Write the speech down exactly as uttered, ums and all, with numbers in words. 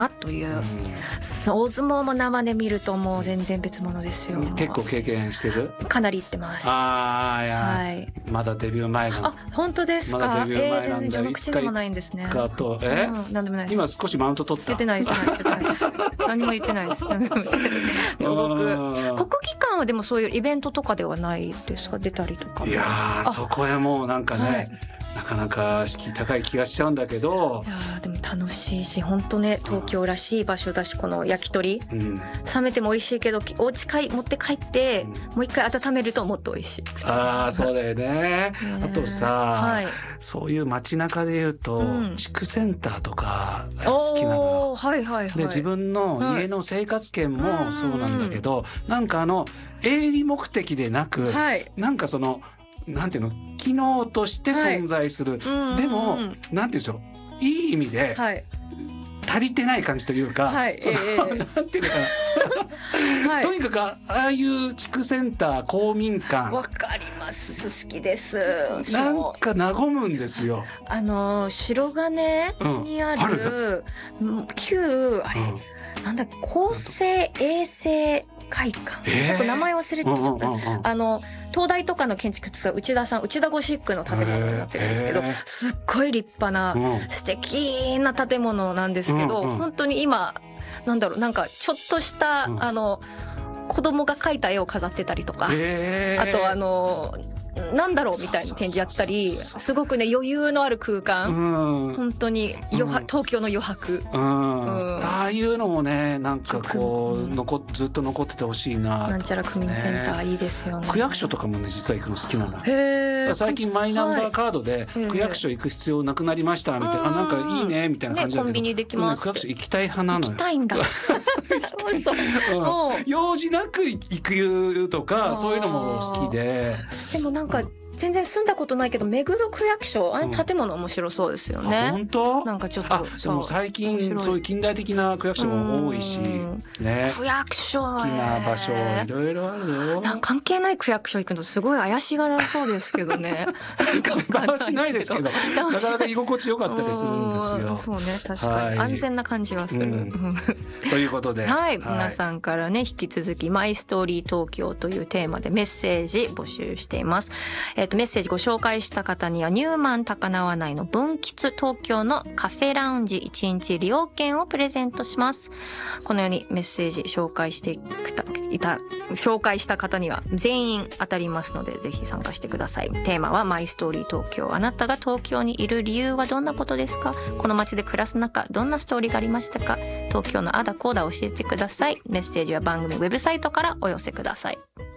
という、うん、大相撲も生で見るともう全然別物ですよ。 結構経験してる？ かなり行ってます。 ああ、いや、 はい、 まだデビュー前の。 あ、本当ですか？ まだデビュー前なんだ。 えー、全然序の口でもないんですね。 かと、え、うん、 何でもないです。 今少しマウント取った？ 言ってない言ってない言ってないです何も言ってないです両国国技館はでもそういうイベントとかではないですか？出たりとか。 いやー、そこへもうなんかね、はい、なかなか敷居高い気がしちゃうんだけど、 いやでも楽しいし本当ね、東京らしい場所だし、この焼き鳥、うん、冷めても美味しいけどお家帰持って帰って、うん、もう一回温めるともっと美味しい。 ああ、そうだよね。あとさ、はい、そういう街中でいうと、うん、地区センターとか好きなの、 はいはいはい、 で自分の家の生活圏もそうなんだけど、はい、なんかあの営利目的でなく、はい、なんかそのなんていうの、機能として存在する、はい、でもなんていうんでしょう、いい意味で、はい、足りてない感じというか、はい、その、えー、なんていうのかな、はい、とにかくああいう地区センター、公民館、 わかります、好きです。 なんか和むんですよ。 あの白金にある、うん、ある旧あれ、うん、なんだ厚生衛生会館、えー、ちょっと名前忘れてちゃった、うんうんうんうん、あの東大とかの建築家内田さん、内田ゴシックの建物になってるんですけど、えー、すっごい立派な、うん、素敵な建物なんですけど、うんうん、本当に今なんだろう、なんかちょっとした、うん、あの子供が描いた絵を飾ってたりとか、えー、あとあのなんだろうみたいな展示やったり、すごくね余裕のある空間、うん、本当に余白、うん、東京の余白、うんうん、ああいうのもね、なんかこう残ずっと残っててほしいな、 なんちゃら区民センター、ね、いいですよね。 区役所とかもね実は行くの好きなの。へー、最近マイナンバーカードで区役所行く必要なくなりましたみたいな、あ、なんかいいねみたいな感じだけど、ね、 コンビニできます、 区役所行きたい派なのよ。 行きたいんだそう、 うん、用事なく行くとかそういうのも好きで。 でもなんか、うん、全然住んだことないけど目黒区役所、あれ建物面白そうですよね、 うん、本当？ なんかちょっと、 でも最近そういう近代的な区役所も多いし、ね、 区役所好きな場所いろいろあるよ。 なんか関係ない区役所行くのすごい怪しがらそうですけどね邪魔しないですけどなかなか居心地よかったりするんですよ。 そうね、確かに、はい、安全な感じはする、うん、 ということで、 はい、はい、皆さんからね引き続きマイストーリー東京というテーマでメッセージ募集しています。えっとメッセージご紹介した方にはニューマン高輪内の文吉東京のカフェラウンジいちにち利用券をプレゼントします。このようにメッセージ紹介していた紹介した方には全員当たりますので、ぜひ参加してください。テーマはマイストーリー東京。あなたが東京にいる理由はどんなことですか？この街で暮らす中どんなストーリーがありましたか？東京のあだこうだ教えてください。メッセージは番組ウェブサイトからお寄せください。